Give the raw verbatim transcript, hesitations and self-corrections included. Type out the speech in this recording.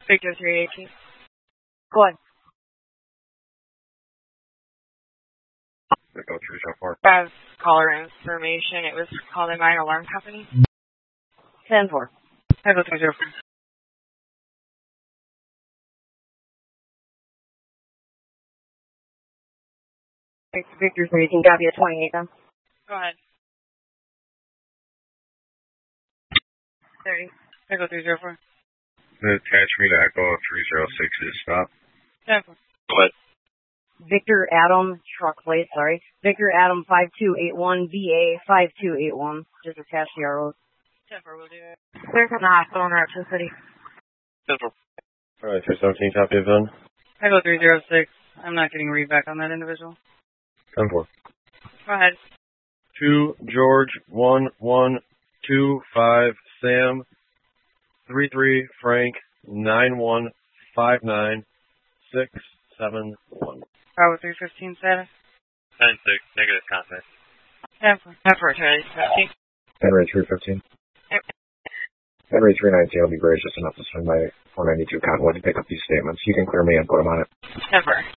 Victor three eighteen. Go ahead. Echo three zero four. As caller information, it was calling my alarm company. ten four. Echo three zero four. Victor three eighteen, copy at twenty-eight then. Go ahead. thirty. Echo three zero four. Attach me to Echo three zero six is stop. ten four. Go ahead. Victor Adam, truck plate, sorry. Victor Adam five two eight one, V A five two eight one. Just attach the R Os. ten four will do it. Clear from the hospital and route to the city. ten four. Alright, three seventeen, copy of then. Echo three zero six. I'm not getting read back on that individual. ten four. Go ahead. two George one one two five Sam three three Frank nine one five nine six seven one. Bravo three fifteen status. nine six, negative contact. ten four. ten four, Charlie fifteen. Henry three fifteen. Yep. Henry three nineteen will be gracious enough to send my four ninety-two convoy to pick up these statements. You can clear me and put them on it. ten four.